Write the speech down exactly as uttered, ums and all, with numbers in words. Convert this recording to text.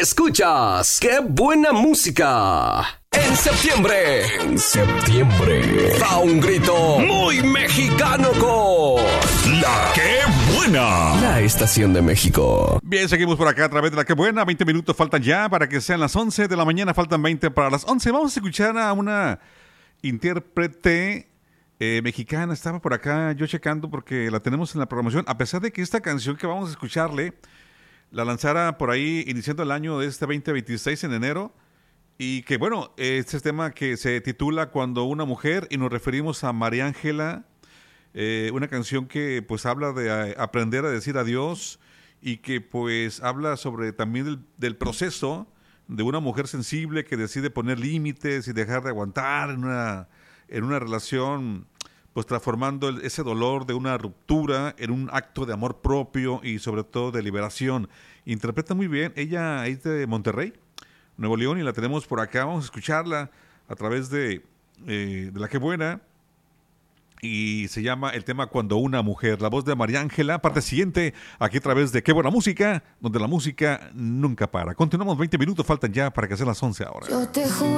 Escuchas ¡Qué buena música! En septiembre, en septiembre, da un grito muy mexicano con La Qué Buena, la estación de México. Bien, seguimos por acá a través de La Qué Buena. veinte minutos faltan ya para que sean las once de la mañana. Faltan veinte para las once. Vamos a escuchar a una intérprete eh, mexicana. Estaba por acá yo checando porque la tenemos en la programación. A pesar de que esta canción que vamos a escucharle la lanzara por ahí iniciando el año de este veinte veintiséis en enero. Y que bueno, este es tema que se titula Cuando una mujer, y nos referimos a María Ángela, eh, una canción que pues habla de a, aprender a decir adiós y que pues habla sobre también del, del proceso de una mujer sensible que decide poner límites y dejar de aguantar en una, en una relación, pues transformando el, ese dolor de una ruptura en un acto de amor propio y sobre todo de liberación. Interpreta muy bien, ella es de Monterrey, Nuevo León, y la tenemos por acá. Vamos a escucharla a través de, eh, de La Qué Buena, y se llama el tema Cuando una mujer, la voz de María Ángela, parte siguiente, aquí a través de Qué Buena Música, donde la música nunca para. Continuamos, veinte minutos faltan ya para que sean las once ahora. Yo te juro